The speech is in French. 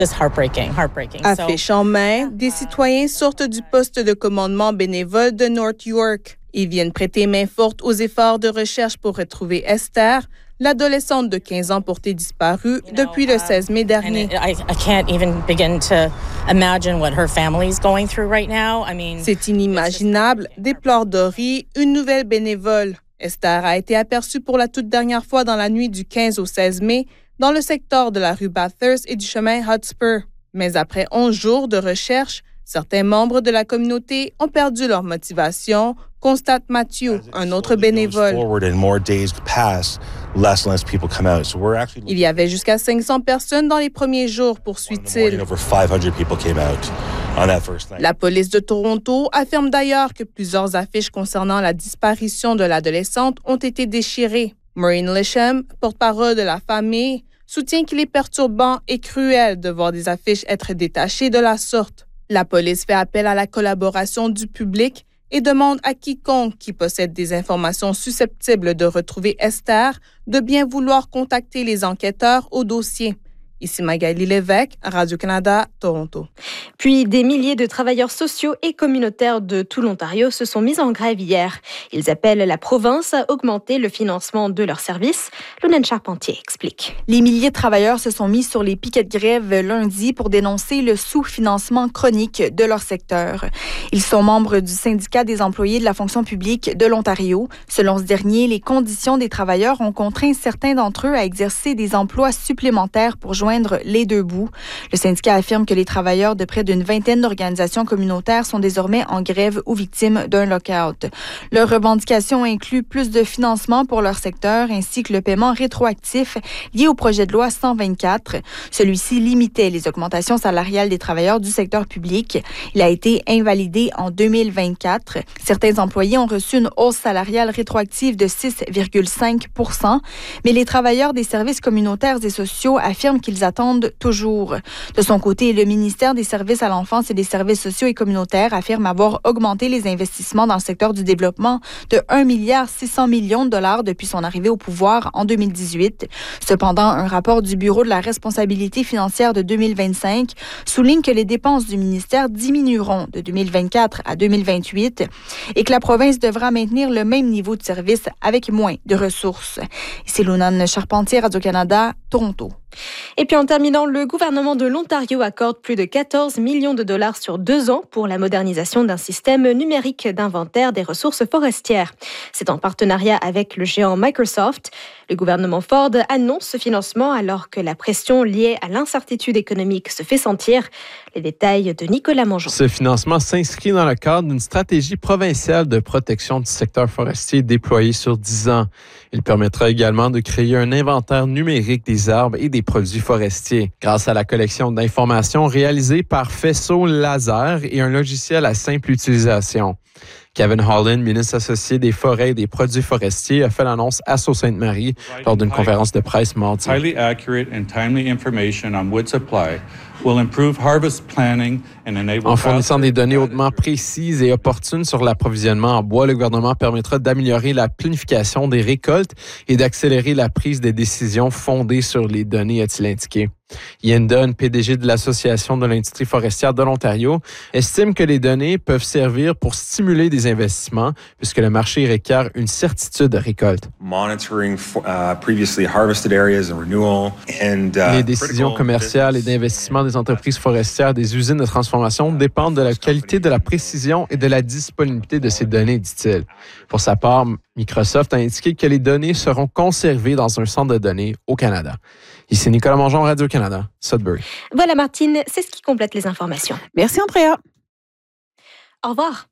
Affiche en main, des citoyens sortent du poste de commandement bénévole de North York. Ils viennent prêter main forte aux efforts de recherche pour retrouver Esther, l'adolescente de 15 ans portée disparue depuis le 16 mai dernier. C'est inimaginable, déplore Dory, une nouvelle bénévole. Esther a été aperçue pour la toute dernière fois dans la nuit du 15 au 16 mai dans le secteur de la rue Bathurst et du chemin Hotspur. Mais après 11 jours de recherche, certains membres de la communauté ont perdu leur motivation, constate Matthew, un autre bénévole. Il y avait jusqu'à 500 personnes dans les premiers jours, poursuit-il. La police de Toronto affirme d'ailleurs que plusieurs affiches concernant la disparition de l'adolescente ont été déchirées. Maureen Lisham, porte-parole de la famille, soutient qu'il est perturbant et cruel de voir des affiches être détachées de la sorte. La police fait appel à la collaboration du public et demande à quiconque qui possède des informations susceptibles de retrouver Esther de bien vouloir contacter les enquêteurs au dossier. Ici Magali Lévesque, Radio-Canada, Toronto. Puis des milliers de travailleurs sociaux et communautaires de tout l'Ontario se sont mis en grève hier. Ils appellent la province à augmenter le financement de leurs services. Lounane Charpentier explique. Les milliers de travailleurs se sont mis sur les piquets de grève lundi pour dénoncer le sous-financement chronique de leur secteur. Ils sont membres du syndicat des employés de la fonction publique de l'Ontario. Selon ce dernier, les conditions des travailleurs ont contraint certains d'entre eux à exercer des emplois supplémentaires pour joindre les deux bouts. Le syndicat affirme que les travailleurs de près d'une vingtaine d'organisations communautaires sont désormais en grève ou victimes d'un lock-out. Leurs revendications incluent plus de financement pour leur secteur ainsi que le paiement rétroactif lié au projet de loi 124. Celui-ci limitait les augmentations salariales des travailleurs du secteur public. Il a été invalidé en 2024. Certains employés ont reçu une hausse salariale rétroactive de 6,5 %, mais les travailleurs des services communautaires et sociaux affirment qu'ils attendent toujours. De son côté, le ministère des Services à l'enfance et des services sociaux et communautaires affirme avoir augmenté les investissements dans le secteur du développement de 1,6 milliard de dollars depuis son arrivée au pouvoir en 2018. Cependant, un rapport du Bureau de la responsabilité financière de 2025 souligne que les dépenses du ministère diminueront de 2024 à 2028 et que la province devra maintenir le même niveau de service avec moins de ressources. C'est Lounane Charpentier, Radio-Canada, Toronto. Et puis en terminant, le gouvernement de l'Ontario accorde plus de 14 millions de dollars sur 2 ans pour la modernisation d'un système numérique d'inventaire des ressources forestières. C'est en partenariat avec le géant Microsoft. Le gouvernement Ford annonce ce financement alors que la pression liée à l'incertitude économique se fait sentir. Les détails de Nicolas Mongeon. Ce financement s'inscrit dans le cadre d'une stratégie provinciale de protection du secteur forestier déployée sur 10 ans. Il permettra également de créer un inventaire numérique des arbres et des produits forestiers. Grâce à la collection d'informations réalisée par faisceau laser et un logiciel à simple utilisation. Kevin Holland, ministre associé des Forêts et des Produits forestiers, a fait l'annonce à Sault-Sainte-Marie lors d'une conférence de presse mardi. Highly accurate and timely information on wood supply will improve harvest planning and enable. En fournissant des données hautement précises et opportunes sur l'approvisionnement en bois, le gouvernement permettra d'améliorer la planification des récoltes et d'accélérer la prise de décisions fondées sur les données, a-t-il indiqué. Ian Dunn, PDG de l'Association de l'industrie forestière de l'Ontario, estime que les données peuvent servir pour stimuler des investissements puisque le marché requiert une certitude de récolte. Les décisions commerciales et d'investissement des entreprises forestières des usines de transformation dépendent de la qualité, de la précision et de la disponibilité de ces données, dit-il. Pour sa part, Microsoft a indiqué que les données seront conservées dans un centre de données au Canada. Ici Nicolas Mongeon, Radio-Canada, Sudbury. Voilà Martine, c'est ce qui complète les informations. Merci Andrea. Au revoir.